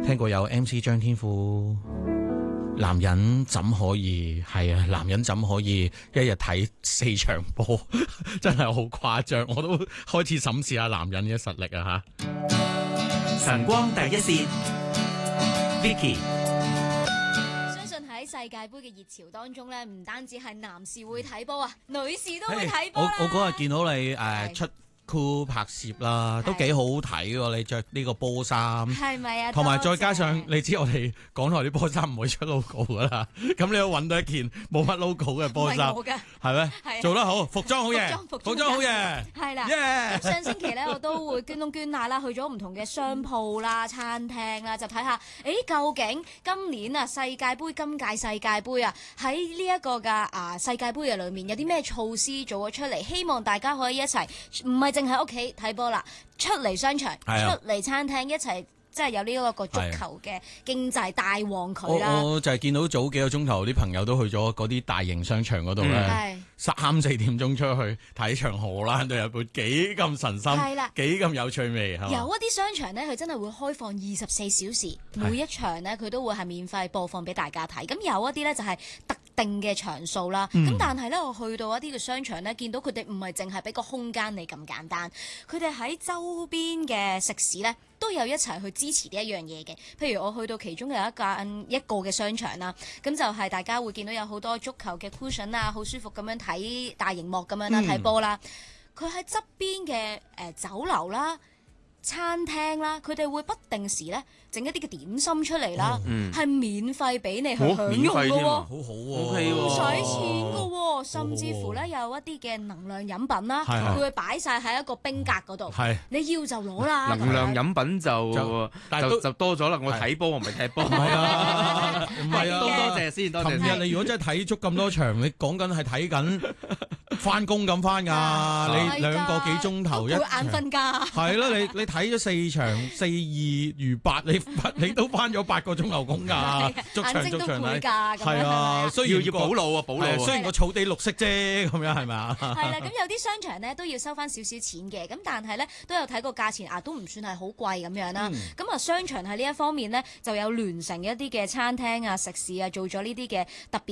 聽過有 MC 張天賦，男人怎可以係啊？男人怎可以一日睇4場波？真係好誇張，我都開始審視下男人嘅實力啊！吓， 晨光第一線 Vicky。 喺世界盃嘅熱潮當中咧，唔單止係男士會睇波啊，女士都會睇波。 我嗰日見到你出酷拍攝啦，都幾好睇喎！你着呢個波衫， 係咪啊？ 同埋再加上你知我哋港台啲波衫唔會出 logo 噶啦，咁你都揾到一件冇乜 logo 嘅波衫，係咩？係做得好，服裝好嘢，服裝好嘢，係啦。咁上星期咧，我都會捐窿捐罅啦，去咗唔同嘅商鋪啦、餐廳啦，就睇下，究竟今年啊世界盃今屆世界盃啊喺呢一個嘅世界盃嘅裏面有啲咩措施做咗出嚟，希望大家可以一齊唔係淨喺屋企睇波啦，出嚟商場、出嚟餐廳一齊，即係有呢一個足球嘅經濟帶旺佢啦。 我就係見到早幾個鐘頭啲朋友都去咗嗰啲大型商場嗰度咧，3-4點鐘出去睇場荷蘭對日本，幾咁神心，幾咁有趣味。有一啲商場呢，佢真係會開放24小時，每一場呢，佢都會係免費播放俾大家睇。咁有一啲呢，就係特定嘅場數啦，咁但係咧，我去到一啲嘅商場咧，見到佢哋唔係淨係俾個空間你咁簡單，佢哋喺周邊嘅食肆咧都有一齊去支持呢一樣嘢嘅。譬如我去到其中有一個嘅商場啦，咁就係大家會見到有好多足球嘅 cushion 啊，好舒服咁樣睇大熒幕咁樣啦，睇波啦。佢喺側邊嘅酒樓啦、餐廳啦，佢哋會不定時咧整一啲嘅點心出嚟啦，係免費俾你去享用嘅喎， 好好喎， 唔使錢嘅喎，甚至乎咧有一啲嘅能量飲品啦，佢會擺晒喺一個冰格嗰度，你要就攞啦。 能量飲品就多咗啦，我睇波我唔係踢波， 唔係啊， 多謝先，多謝。 琴日你如果真係睇足咁多場，你講緊係睇緊翻工咁翻㗎，你2個幾鐘頭一場， 會眼瞓㗎。 係咯，你睇咗4場4-2如8，你都翻咗8個鐘頭工㗎，逐場睇，係啊，需要補腦啊，補腦。 雖然個草地綠色啫，咁樣係咪啊？ 係啦，咁有啲商場咧都要收翻少少錢嘅，咁但係咧都有睇過價錢都唔算係好貴咁樣啦。咁商場喺呢一方面咧就有聯成一啲嘅餐廳啊、食肆啊，做咗呢啲嘅特別